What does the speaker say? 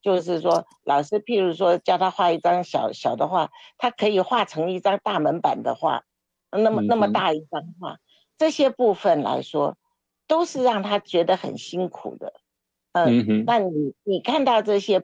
就是说老师譬如说叫他画一张小小的画，他可以画成一张大门版的画，那么嗯大一张画，这些部分来说，都是让他觉得很辛苦的。 嗯哼。 那你看到这些